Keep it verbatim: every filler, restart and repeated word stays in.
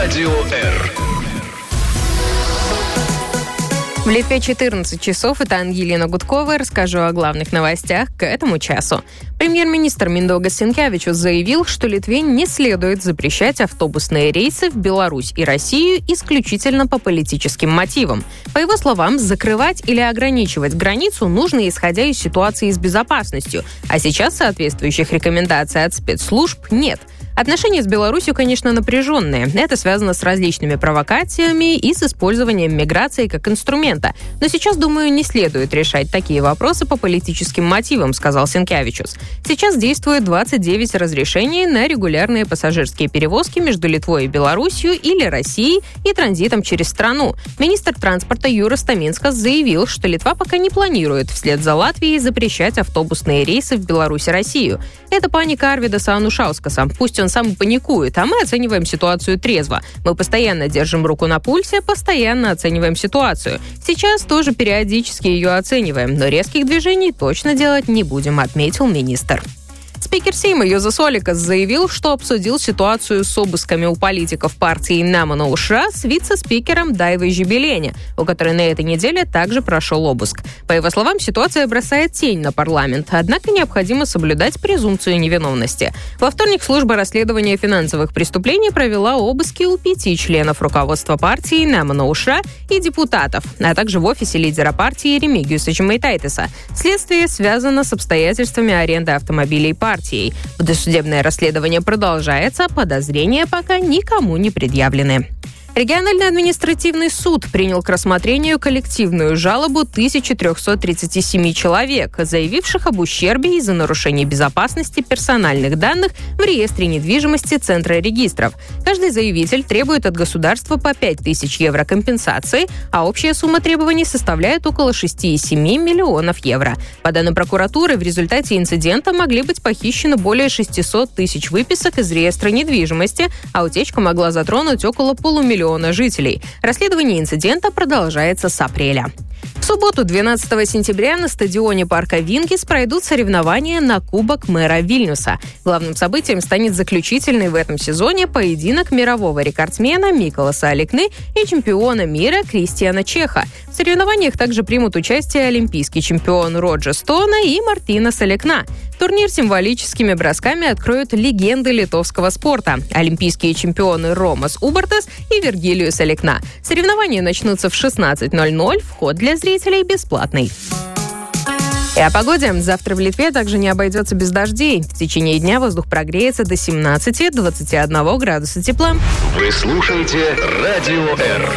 Радио Р. В Литве четырнадцать часов. Это Ангелина Гудкова. Расскажу о главных новостях к этому часу. Премьер-министр Миндаугас Синкевичус заявил, что Литве не следует запрещать автобусные рейсы в Беларусь и Россию исключительно по политическим мотивам. По его словам, закрывать или ограничивать границу нужно, исходя из ситуации с безопасностью. А сейчас соответствующих рекомендаций от спецслужб нет. Отношения с Беларусью, конечно, напряженные. Это связано с различными провокациями и с использованием миграции как инструмента. Но сейчас, думаю, не следует решать такие вопросы по политическим мотивам, сказал Синкевичус. Сейчас действует двадцать девять разрешений на регулярные пассажирские перевозки между Литвой и Беларусью или Россией и транзитом через страну. Министр транспорта Юрис Таминскас заявил, что Литва пока не планирует вслед за Латвией запрещать автобусные рейсы в Беларусь и Россию. Это паника Арвидаса Анушаускаса. Пусть он сам паникует, а мы оцениваем ситуацию трезво. Мы постоянно держим руку на пульсе, постоянно оцениваем ситуацию. Сейчас тоже периодически ее оцениваем, но резких движений точно делать не будем, отметил министр. Спикер Сейма Юзас Олекас заявил, что обсудил ситуацию с обысками у политиков партии Немана Уша с вице-спикером Дайвой Жибелене, у которой на этой неделе также прошел обыск. По его словам, ситуация бросает тень на парламент, однако необходимо соблюдать презумпцию невиновности. Во вторник служба расследования финансовых преступлений провела обыски у пяти членов руководства партии Немана Уша и депутатов, а также в офисе лидера партии Ремигиуса Жемайтайтиса. Следствие связано с обстоятельствами аренды автомобилей партии. Досудебное расследование продолжается, подозрения пока никому не предъявлены. Региональный административный суд принял к рассмотрению коллективную жалобу тысячи триста тридцать семь человек, заявивших об ущербе из-за нарушения безопасности персональных данных в реестре недвижимости Центра регистров. Каждый заявитель требует от государства по пять тысяч евро компенсации, а общая сумма требований составляет около шесть целых семь десятых миллионов евро. По данным прокуратуры, в результате инцидента могли быть похищены более шестьсот тысяч выписок из реестра недвижимости, а утечка могла затронуть около полумиллиона жителей. Расследование инцидента продолжается с апреля. В субботу, двенадцатого сентября, на стадионе парка Вингис пройдут соревнования на Кубок мэра Вильнюса. Главным событием станет заключительный в этом сезоне поединок мирового рекордсмена Миколаса Аликны и чемпиона мира Кристиана Чеха. В соревнованиях также примут участие олимпийский чемпион Роджер Стона и Мартинас Аликна. Турнир символическими бросками откроют легенды литовского спорта – олимпийские чемпионы Ромас Убартес и Вергилиус Аликна. Соревнования начнутся в шестнадцать ноль ноль, вход для зрителей бесплатный. И о погоде. Завтра в Литве также не обойдется без дождей. В течение дня воздух прогреется до семнадцати-двадцати одного градуса тепла. Вы слушаете Радио Р.